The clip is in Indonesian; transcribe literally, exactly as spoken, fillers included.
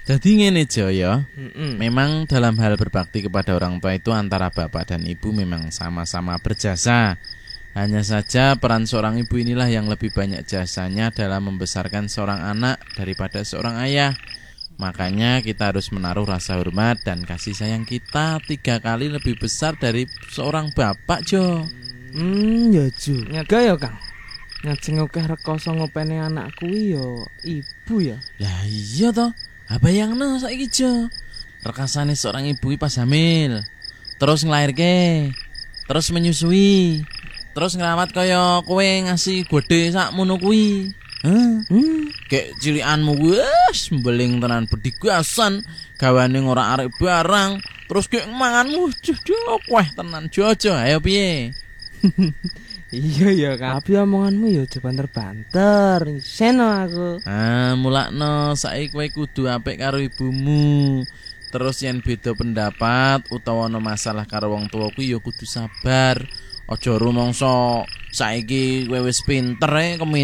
Jadi ngene Jo ya. Mm-mm. Memang dalam hal berbakti kepada orang tua itu antara bapak dan ibu memang sama-sama berjasa. Hanya saja peran seorang ibu inilah yang lebih banyak jasanya dalam membesarkan seorang anak daripada seorang ayah. Makanya kita harus menaruh rasa hormat dan kasih sayang kita tiga kali lebih besar dari seorang bapak Jo. Hmm, ya Ju. Nyega ya, Kang. Ngajeng akeh rekoso ngopeni anak kuwi ya ibu ya. Lah iya toh. Apa yang no saiki Jo? Rekasane seorang ibu pas hamil, terus nglairke, terus menyusui, terus ngrawat kaya kowe ngasih gede sakmono kuwi. Heh. Hmm. Kayak cilikanmu wis mbeling tenan bedigasan, gawane ora arek barang, terus kayak manganmu jodoh weh tenan jojo. Ayo piye? Iya ya, Kang. Tapi omonganmu ya aja banter-banter. Seno aku. Ah, mulakno saiki kowe kudu apik karo ibumu. Terus yen beda pendapat utawa ana masalah karo wong tua kuwi ya kudu sabar. Aja rumangsa saiki kowe wis pinter e